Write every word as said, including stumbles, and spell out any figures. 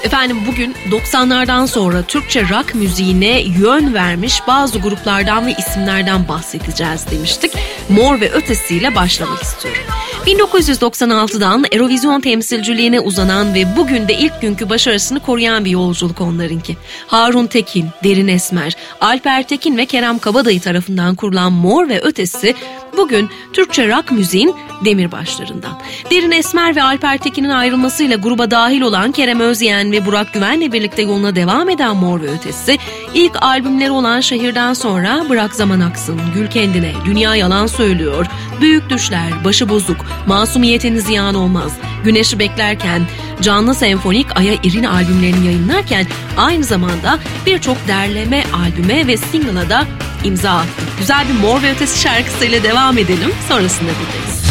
Efendim bugün doksanlardan sonra Türkçe rock müziğine yön vermiş bazı gruplardan ve isimlerden bahsedeceğiz demiştik. Mor ve Ötesi ile başlamak istiyorum. bin dokuz yüz doksan altıdan Eurovision temsilciliğine uzanan ve bugün de ilk günkü başarısını koruyan bir yolculuk onlarınki. Harun Tekin, Derin Esmer, Alper Tekin ve Kerem Kabadayı tarafından kurulan Mor ve Ötesi bugün Türkçe rock müziğin demirbaşlarından. Derin Esmer ve Alper Tekin'in ayrılmasıyla gruba dahil olan Kerem Özyeğen ve Burak Güven'le birlikte yoluna devam eden Mor ve Ötesi, ilk albümleri olan Şehirden sonra Bırak Zaman Aksın, Gül Kendine, Dünya Yalan Söylüyor, Büyük Düşler, Başı Bozuk, Masumiyetin Ziyan Olmaz, Güneşi Beklerken, Canlı Senfonik, Aya İrin albümlerini yayınlarken aynı zamanda birçok derleme albüme ve single'a da imza attı. Güzel bir Mor ve Ötesi şarkısıyla devam edelim, sonrasında buradayız.